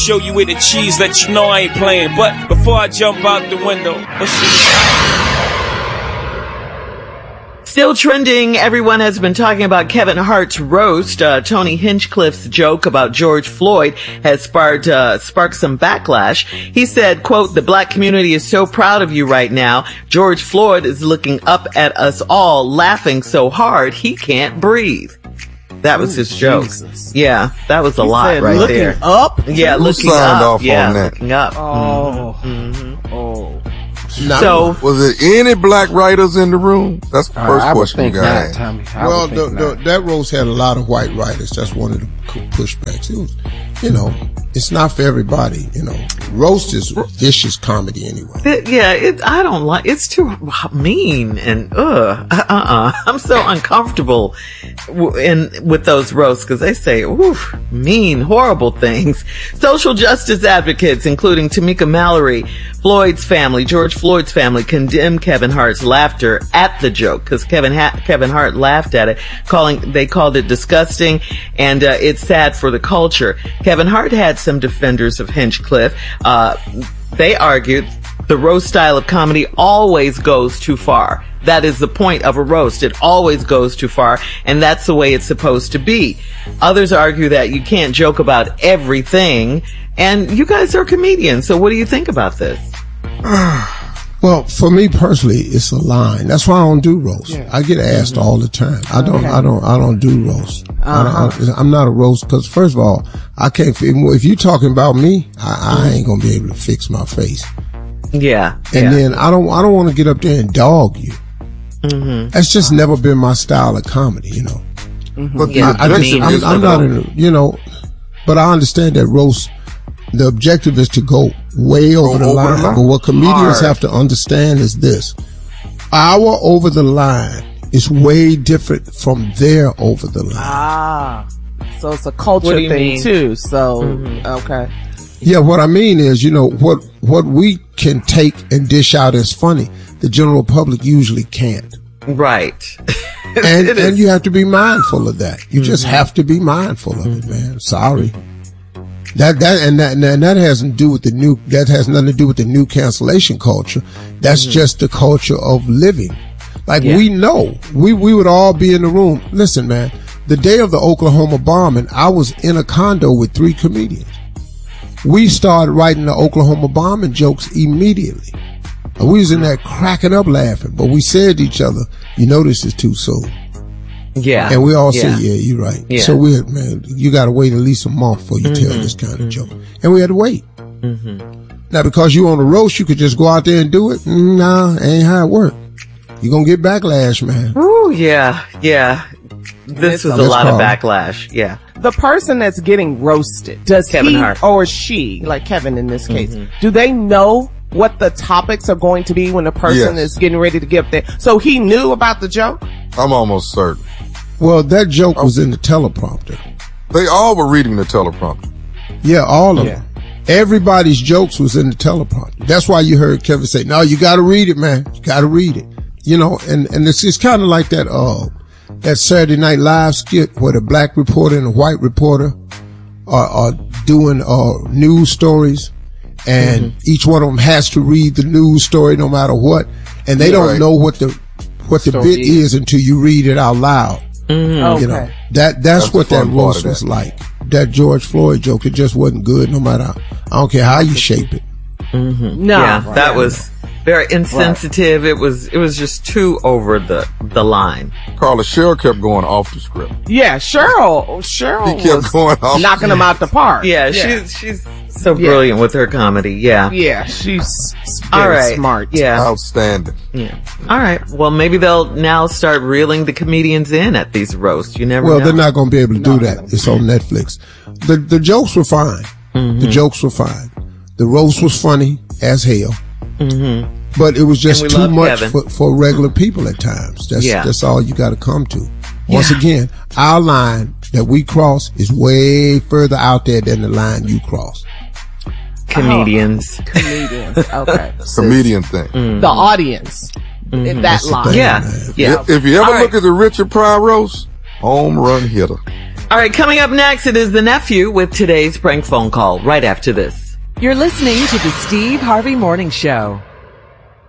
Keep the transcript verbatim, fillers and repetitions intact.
show you where the cheese, let you know I ain't playing. But before I jump out the window, let's see. Still trending, everyone has been talking about Kevin Hart's roast. Uh, Tony Hinchcliffe's joke about George Floyd has sparked, uh, sparked some backlash. He said, quote, "The black community is so proud of you right now. George Floyd is looking up at us all, laughing so hard he can't breathe." That was Ooh, his joke. Jesus. Yeah, that was a he lot right looking there. Up? Yeah, Who looking signed up. Off yeah, on that? looking up. Oh. Mm-hmm. Oh. Now, so, was there any black writers in the room? That's the first uh, question you got. Tommy. I well, the, the, that roast had a lot of white writers. That's one of the pushbacks. It was, you know, it's not for everybody. You know, roast is vicious comedy anyway. It, yeah, it, I don't like. It's too mean and uh, uh, uh. I'm so uncomfortable in with those roasts because they say oof, mean, horrible things. Social justice advocates, including Tamika Mallory, Floyd's family, George Floyd's family, condemned Kevin Hart's laughter at the joke because Kevin ha- Kevin Hart laughed at it, calling they called it disgusting and uh, it's sad for the culture. Kevin Hart had some defenders of Hinchcliffe. Uh, they argued the roast style of comedy always goes too far. That is the point of a roast. It always goes too far, and that's the way it's supposed to be. Others argue that you can't joke about everything, and you guys are comedians, so what do you think about this? Well, for me personally, it's a line. That's why I don't do roast. Yeah. I get asked mm-hmm. all the time. I don't, okay. I don't, I don't do roast. Uh-huh. I don't, I'm not a roast because first of all, I can't, if you're talking about me, I, mm-hmm. I ain't gonna be able to fix my face. Yeah. And yeah. then I don't, I don't want to get up there and dog you. Mm-hmm. That's just uh-huh. never been my style of comedy, you know. Mm-hmm. But yeah, I, I just, I'm, I'm not, in, you know, but I understand that roast, the objective is to go way over, the, over line. the line. But what comedians Hard. have to understand is this. Our over the line is way different from their over the line. Ah. So it's a culture thing mean? too. So, mm-hmm. okay. Yeah, what I mean is, you know, what, what we can take and dish out as funny, the general public usually can't. Right. and, and you have to be mindful of that. You mm-hmm. just have to be mindful of mm-hmm. it, man. Sorry. That, that, and that, and that has to do with the new, that has nothing to do with the new cancellation culture. That's mm-hmm. just the culture of living. Like yeah. we know, we, we would all be in the room. Listen, man, the day of the Oklahoma bombing, I was in a condo with three comedians. We started writing the Oklahoma bombing jokes immediately. And we was in there cracking up laughing, but we said to each other, you know, this is too soon. Yeah. And we all yeah. said, yeah, you're right. Yeah. So we had, man, you gotta wait at least a month before you mm-hmm. tell this kind of mm-hmm. joke. And we had to wait. Mm-hmm. Now, because you on a roast, you could just go out there and do it. Nah, ain't how it work. You're gonna get backlash, man. Ooh, yeah, yeah. This was a lot of backlash. Yeah. The person that's getting roasted, does Kevin he Hart. or she, like Kevin in this case, mm-hmm. do they know what the topics are going to be when the person yes. is getting ready to give their, so he knew about the joke? I'm almost certain. Well, that joke was in the teleprompter. They all were reading the teleprompter. Yeah, all of yeah. them. Everybody's jokes was in the teleprompter. That's why you heard Kevin say, no, you gotta read it, man. You gotta read it. You know, and, and it's, it's kind of like that, uh, that Saturday Night Live skit where the black reporter and the white reporter are, are doing, uh, news stories and mm-hmm. each one of them has to read the news story no matter what. And they yeah, don't right. know what the, what the bit is. is until you read it out loud. Mm-hmm. Okay. You know, that, that's, that's what that roast was like. That George Floyd joke, it just wasn't good no matter, I don't care how you shape it. Mm-hmm. No. Yeah, right. That was very insensitive. Right. It was, it was just too over the, the line. Carla, Cheryl kept going off the script. Yeah, Cheryl, Cheryl he kept was going off knocking him out the park. Yeah, yeah. she's, she's so brilliant yeah. with her comedy. Yeah. Yeah, she's very All right. smart. Yeah. Outstanding. Yeah. All right. Well, maybe they'll now start reeling the comedians in at these roasts. You never well, know. They're not going to be able to do no, that. It's on Netflix. The, the jokes were fine. Mm-hmm. The jokes were fine. The roast was funny as hell. Mm-hmm. But it was just too much for, for regular people at times. That's, yeah. that's all you got to come to. Once yeah. again, our line that we cross is way further out there than the line you cross. Comedians. Oh, comedians. Okay. Comedian thing. Mm-hmm. The audience. Mm-hmm. That line. Thing, yeah. Man. Yeah. If, if you ever all look right. at the Richard Pryor roast, home run hitter. All right, coming up next, it is the nephew with today's prank phone call right after this. You're listening to the Steve Harvey Morning Show.